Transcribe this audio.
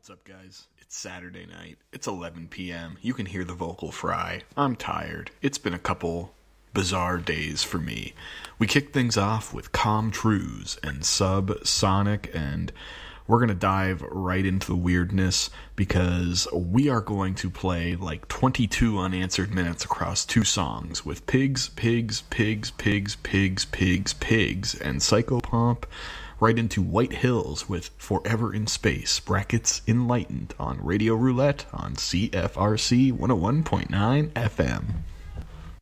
What's up, guys? It's Saturday night. It's 11 p.m. You can hear the vocal fry. I'm tired. It's been a couple bizarre days for me. We kicked things off with Calm Trues and Sub Sonic, and we're going to dive right into the weirdness because we are going to play like 22 unanswered minutes across two songs with Pigs, Pigs, Pigs, Pigs, Pigs, Pigs, Pigs, and Psychopomp. Right into White Hills with Forever in Space, brackets Enlightened, on Radio Roulette on CFRC 101.9 FM.